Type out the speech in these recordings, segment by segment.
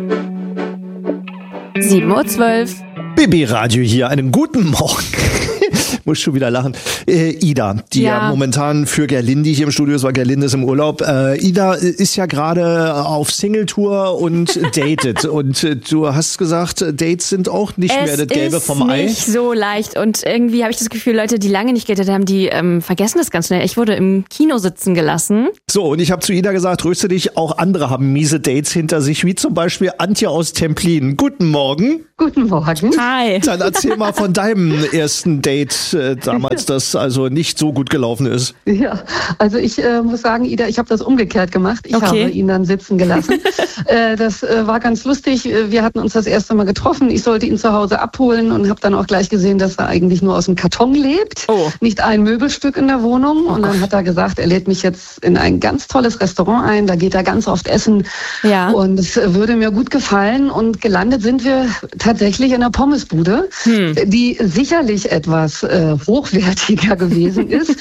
7:12 Uhr. Bibi Radio hier, einen guten Morgen. Muss schon wieder lachen. Ida, die ja momentan für Gerlinde hier im Studio ist, weil Gerlinde ist im Urlaub. Ida ist ja gerade auf Single-Tour und datet. Und du hast gesagt, Dates sind auch nicht mehr das Gelbe vom Ei. Es ist nicht so leicht. Und irgendwie habe ich das Gefühl, Leute, die lange nicht gedatet haben, die vergessen das ganz schnell. Ich wurde im Kino sitzen gelassen. So, und ich habe zu Ida gesagt, tröste dich, auch andere haben miese Dates hinter sich, wie zum Beispiel Antje aus Templin. Guten Morgen. Guten Morgen. Hi. Dann erzähl mal von deinem ersten Date damals, das also nicht so gut gelaufen ist. Ja, also ich muss sagen, Ida, ich habe das umgekehrt gemacht. Ich habe ihn dann sitzen gelassen. Das war ganz lustig. Wir hatten uns das erste Mal getroffen. Ich sollte ihn zu Hause abholen und habe dann auch gleich gesehen, dass er eigentlich nur aus dem Karton lebt. Oh. Nicht ein Möbelstück in der Wohnung. Und dann hat er gesagt, er lädt mich jetzt in ein ganz tolles Restaurant ein. Da geht er ganz oft essen. Ja. Und es würde mir gut gefallen. Und gelandet sind wir tatsächlich in einer Pommesbude, die sicherlich etwas hochwertiger gewesen ist.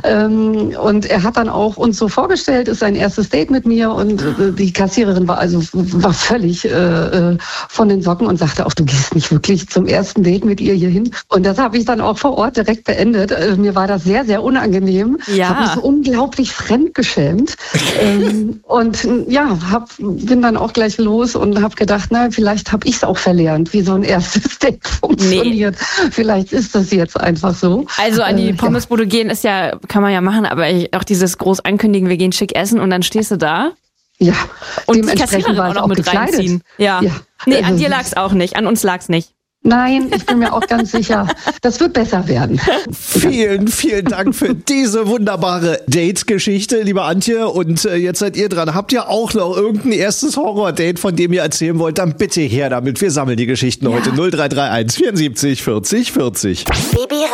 Und er hat dann auch uns so vorgestellt, ist sein erstes Date mit mir und die Kassiererin war völlig von den Socken und sagte auch, du gehst nicht wirklich zum ersten Date mit ihr hier hin. Und das habe ich dann auch vor Ort direkt beendet. Mir war das sehr, sehr unangenehm. Ja. Habe mich so unglaublich fremdgeschämt. Und ja, bin dann auch gleich los und habe gedacht, na, vielleicht habe ich es auch verlernt, wie so ein erstes Date funktioniert. Nee. Vielleicht ist das jetzt einfach so. Also an die Pommesbude gehen ist ja, kann man ja machen, aber auch dieses groß ankündigen, wir gehen schick essen und dann stehst du da. Ja. Und die Kassiererin auch noch mit reinziehen. Ja. Nee, an dir lag's auch nicht, an uns lag's nicht. Nein, ich bin mir auch ganz sicher, das wird besser werden. Vielen, vielen Dank für diese wunderbare Date-Geschichte, liebe Antje. Und jetzt seid ihr dran. Habt ihr auch noch irgendein erstes Horror-Date, von dem ihr erzählen wollt? Dann bitte her damit. Wir sammeln die Geschichten heute. 0331 74 40 40.